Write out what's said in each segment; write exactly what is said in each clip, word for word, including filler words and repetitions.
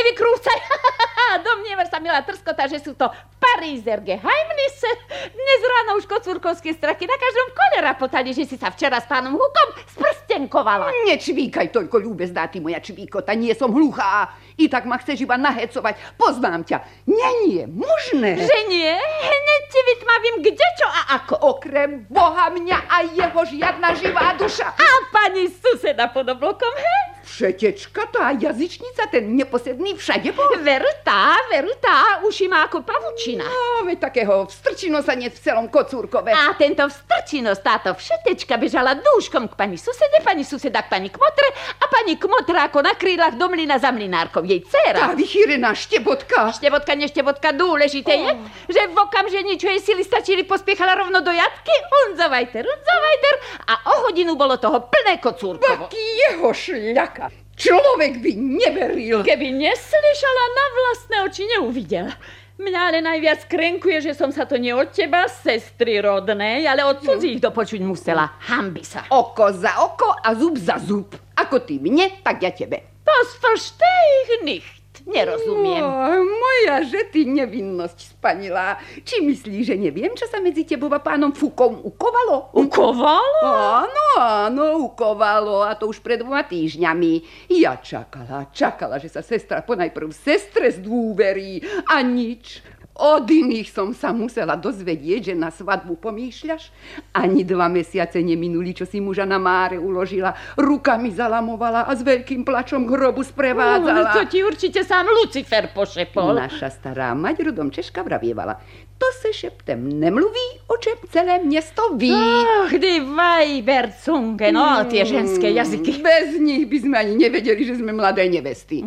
nevykrúcaj. Domnievaš sa, milá trskota, že sú to Pariser Geheimnisse. Dnes ráno už kocúrkovské strachy na každom kole rapotali, že si sa včera s pánom Hukom sprstenkovala. Nečvíkaj toľko, ľúbezná, ty moja čvíkota, nie som hluchá. I tak ma chceš iba nahecovať. Poznám ťa. Nie, nie, možné. Že nie? Hneď ti vytmavím kde, čo a ako. Okrem Boha, mňa a jeho žiadna živá duša. A pani suseda pod oblokom, hej? Všetečka, tá jazyčnica, ten neposedný všade bol. Veru tá, veru tá, uši má ako pavučina. No, veď takého vstrčinosanec v celom Kocúrkove. A tento vstrčinos, táto všetečka bežala dúškom k pani susede, pani suseda k pani Kmotre a pani Kmotra ako na krídlach do mlyna za mlynárkou, jej dcéra. Tá vychýrená štebotka. Štebotka, neštebotka, dôležité je, oh. že v okamžení, čo jej sily stačili, pospiechala rovno do jatky, unzovajter, unzovajter a o hodinu bolo toho plné Kocúrkovo. Baký jeho šľaka. Človek by neveril. Keby neslyšala, na vlastné oči neuvidel. Mňa ale najviac krenkuje, že som sa to nie od teba, sestry rodnej, ale od cudzích dopočuť musela. Hanbi sa. Oko za oko a zub za zub. Ako ty mne, tak ja tebe. Das versteh ich nicht. Nerozumiem. Oh, moja, že ty nevinnosť spanila. Či myslíš, že neviem, čo sa medzi tebou a pánom Fukom ukovalo? Ukovalo? Áno, áno, ukovalo. A to už pred dvoma týždňami. Ja čakala, čakala, že sa sestra ponajprv sestre zdôverí. A nič. Od iných som sa musela dozvedieť, že na svadbu pomýšľaš. Ani dva mesiace neminuli, čo si muža na máre uložila. Rukami zalamovala a s veľkým plačom k hrobu sprevádzala. No, to ti určite sám Lucifer pošepol. Naša stará mať rodom Češka vravievala. To se šeptem nemluví, o čem celé město ví. Ach, die Weiberzunge, no, tie ženské jazyky. Bez nich by sme ani nevedeli, že sme mladé nevesty.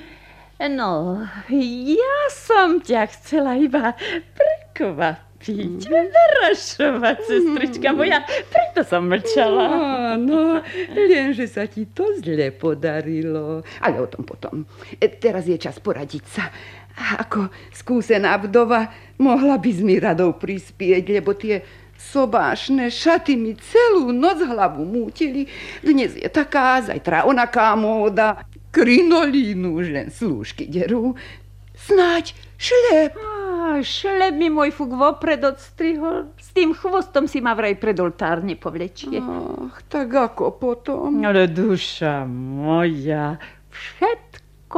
No, ja som ťa chcela iba prekvapiť, vyrašovať, sestrička moja, preto som mlčala. Áno, lenže sa ti to zle podarilo. Ale o tom potom. Teraz je čas poradiť sa. Ako skúsená vdova, mohla by mi radou prispieť, lebo tie sobášne šaty mi celú noc hlavu mútili. Dnes je taká, zajtra onaká móda. Krinolínu už len slúžky derú. Snáď šlep. Á, šlep mi môj Fuk vopred odstrihol. S tým chvostom si ma vraj pred oltár nepovlečie. Ach, tak ako potom? Ale duša moja, všetko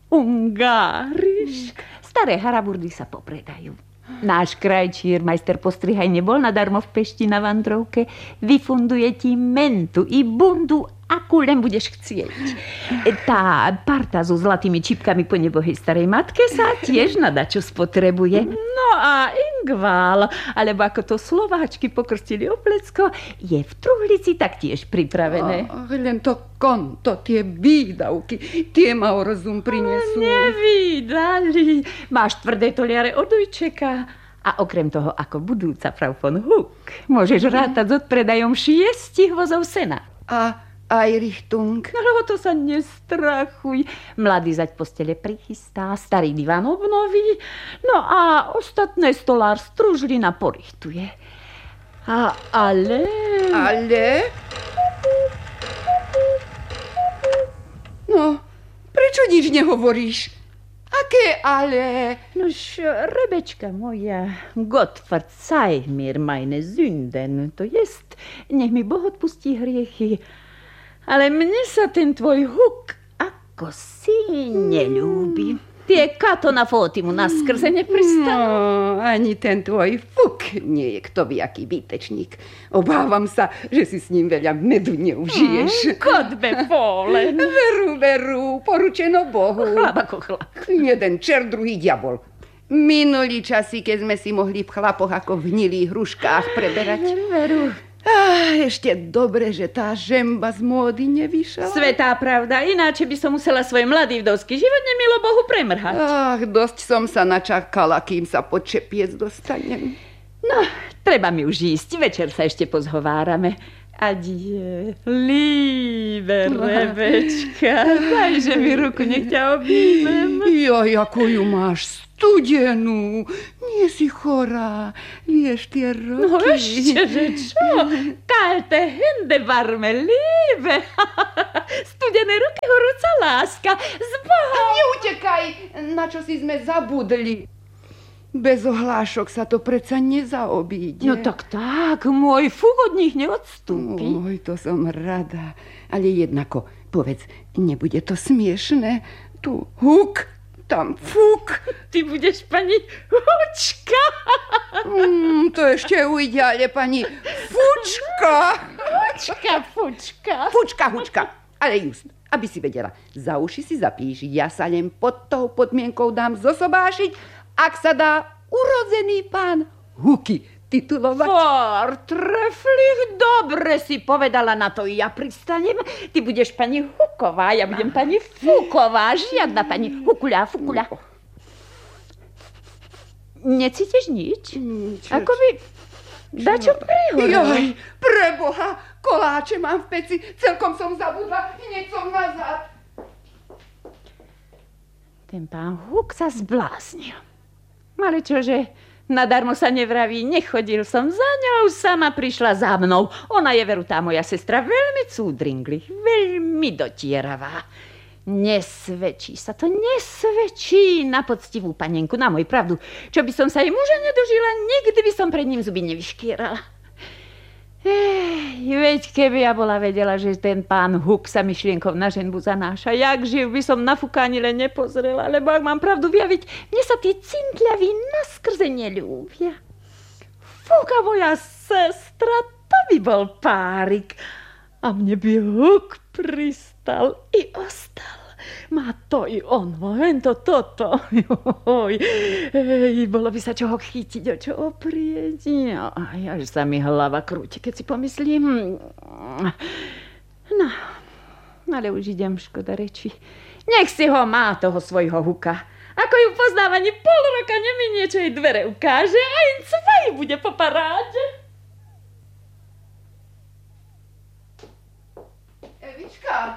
ungáriš. Staré haraburdy sa popredajú. Náš krajčír, majster Postrihaj, nebol nadarmo v Pešti na vandrovke. Vyfunduje ti mentu i bundu, akú len budeš chcieť. Tá parta so zlatými čipkami po nebohej starej matke sa tiež na dačo spotrebuje. No a Ingvál, alebo ako to Slováčky pokrstili Oplecko, je v truhlici taktiež pripravené. Ach, len to konto, tie výdavky, tie ma o rozum prinesú. Nevýdali. Máš tvrdé toliare od ujčeka. A okrem toho, ako budúca Frau von Huk, môžeš rátať s odpredajom šiestich vozov sena. A aj Richtung. No, to sa nestrachuj. Mladý zať postele prichystá, starý diván obnoví, no a ostatné stolár stružlina porichtuje. A ale... Ale? No, prečo nič nehovoríš? Aké ale? Nož, Rebečka moja, Gott verzeih mir meine Sünden, to jest, nech mi Boh odpustí hriechy. Ale mne sa ten tvoj Huk ako si neľúbi. Tie kato na fóty mu naskrze nepristanú. No, ani ten tvoj Fuk nie je kto by aký výtečník. Obávam sa, že si s ním veľa medu neužiješ. Mm, Kodbe folen. Veru, veru, poručeno Bohu. Chlap ako chlap. Jeden čert, druhý diabol. Minulý časy, keď sme si mohli v chlapoch ako v hnilých hruškách preberať. Veru, veru. Ah, ešte dobre, že tá žemba z módy nevyšla. Svetá pravda, ináč by som musela svoj mladý vdovský život nemilo Bohu premrhať. Ach, dosť som sa načakala, kým sa pod čepiec dostanem. No, treba mi už ísť, večer sa ešte pozhovárame. Adie, liebe Rebečka, dajže mi ruku, nech ťa objímem. Joj, ako ju máš studenú, nie si chorá, vieš tie roky. No ešte, že čo? Kalte Hände warme Liebe. Studené ruky, horúca láska. Z Boha. Neutekaj, na čo si sme zabudli. Bez ohlášok sa to predsa nezaobíde. No tak tak, môj fúk od nich neodstúpi. Oj, to som rada. Ale jednako, povedz, nebude to smiešné? Tu huk, tam fúk. Ty budeš pani Hučka. Mm, to ešte ujde, ale pani Fučka. Hučka, Fučka. Fučka, Hučka. Ale just, aby si vedela, za uši si zapíš, ja sa len pod tou podmienkou dám zosobášiť, ak sa dá urodzený pán Huky titulovať. Fortreflich, dobre si povedala, na to ja pristanem. Ty budeš pani Huková, ja budem pani Fuková, žiadna pani Hukuľa, Fukuľa. Necítiš nič? Čo, Ako by dačo prihorelo. Joj, preboha, koláče mám v peci, celkom som zabudla, hneď som nazad. Ten pán Huk sa zbláznil. Ale čože, nadarmo sa nevraví, nechodil som za ňou, sama prišla za mnou. Ona je veru tá moja sestra veľmi cúdringli, veľmi dotieravá. Nesvedčí sa to, nesvedčí na poctivú panenku, na môj pravdu. Čo by som sa jej muža nedožila, nikdy by som pred ním zuby nevyškierala. Ej, veď keby ja bola vedela, že ten pán Huk sa myšlienkou na ženbu zanáša, jak živ by som na Fuka ani len nepozrela, lebo ak mám pravdu vyjaviť, mne sa tí cintľaví naskrze neľúbia. Fuka, moja sestra, to by bol párik. A mne by Huk pristal i ostal. Má to i on, hento toto. Joj, ej, bolo by sa čoho chytiť, o čo oprieť. Aj, až sa mi hlava krúti, keď si pomyslím. No, ale už idem, škoda reči. Nech si ho má, toho svojho Huka. Ako ju poznám, ani pol roka neminie, čo jej dvere ukáže, a jen svoj bude po paráde. Evička!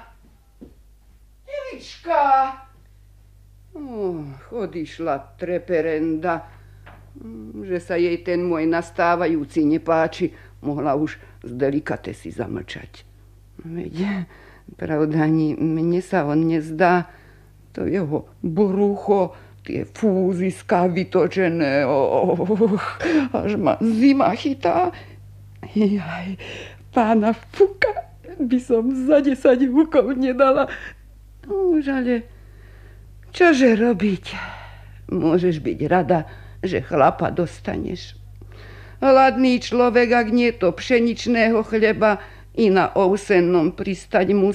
Evička! Oh, odišla treperenda. Že sa jej ten môj nastávajúci nepáči, mohla už z delikatesy zamlčať. Veď, pravda, ani mne sa on nezdá. To jeho brucho, tie fúziská vytočené, oh, až ma zima chytá. Jaj, pána Fuka by som za desať hukov nedala. Už ale, čože robiť? Môžeš byť rada, že chlapa dostaneš. Hladný človek, ak nie to pšeničného chleba, i na ovsennom pristať musí.